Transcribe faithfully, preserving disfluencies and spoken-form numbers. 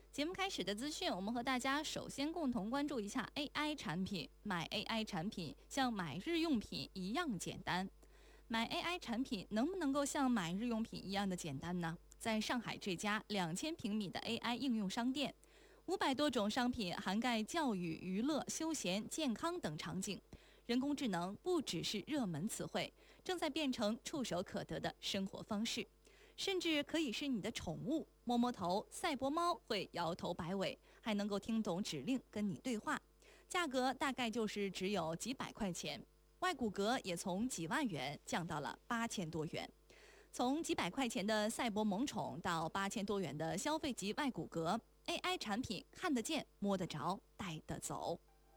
节目开始的资讯，我们和大家首先共同关注一下 A I 产品。买 A I 产品像买日用品一样简单。买 A I 产品能不能够像买日用品一样的简单呢？在上海这家两千平米的 A I 应用商店，五百多种商品涵盖教育、娱乐、休闲、健康等场景。人工智能不只是热门词汇，正在变成触手可得的生活方式。甚至可以是你的宠物，摸摸头，赛博猫会摇头摆尾，还能够听懂指令跟你对话。价格大概就是只有几百块钱，外骨骼也从几万元降到了八千多元。从几百块钱的赛博萌宠到八千多元的消费级外骨骼， A I 产品看得见、摸得着、带得走。